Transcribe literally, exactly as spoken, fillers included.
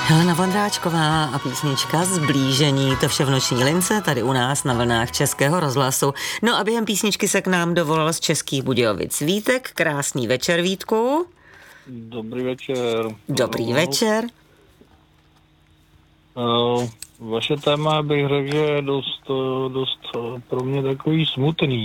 Helena Vondráčková a písnička Zblížení, to vše v noční lince, tady u nás na vlnách Českého rozhlasu. No a během písničky se k nám dovolal z Českých Budějovic Vítek. Krásný večer, Vítku. Dobrý večer. Dobrý večer. Uh, vaše téma bych řekl, že je dost, dost pro mě takový smutný.